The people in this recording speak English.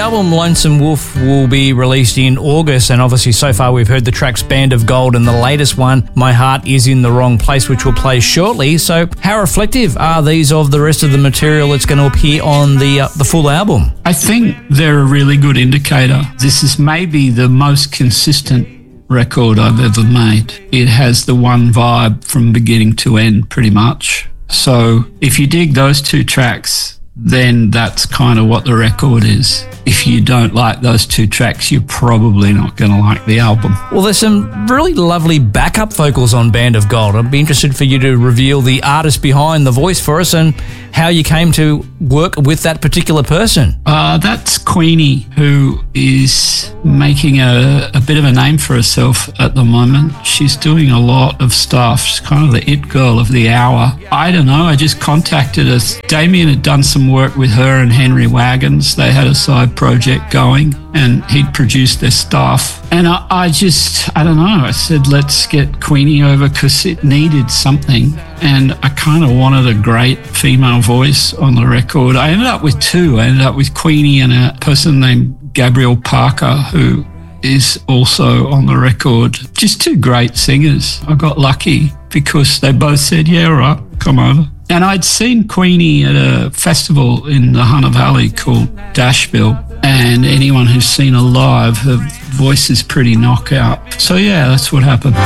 album Lonesome Wolf will be released in August, and obviously so far we've heard the tracks Band of Gold and the latest one, My Heart Is in the Wrong Place, which will play shortly. So how reflective are these of the rest of the material that's going to appear on the full album? I think they're a really good indicator. This is maybe the most consistent record I've ever made. It has the one vibe from beginning to end, pretty much. So if you dig those two tracks, then that's kind of what the record is. If you don't like those two tracks, you're probably not going to like the album. Well, there's some really lovely backup vocals on Band of Gold. I'd be interested for you to reveal the artist behind the voice for us and how you came to work with that particular person. That's Queenie, who is making a bit of a name for herself at the moment. She's doing a lot of stuff. She's kind of the it girl of the hour. I don't know, I just contacted her. Damien had done some work with her and Henry Wagons. They had a side project going and he'd produced their stuff. And I don't know, I said, let's get Queenie over because it needed something. And I kind of wanted a great female voice on the record. I ended up with two. I ended up with Queenie and a person named Gabrielle Parker, who is also on the record. Just two great singers. I got lucky because they both said, yeah, all right, come over. And I'd seen Queenie at a festival in the Hunter Valley called Dashville. And anyone who's seen her live, her voice is pretty knockout. So yeah, that's what happened.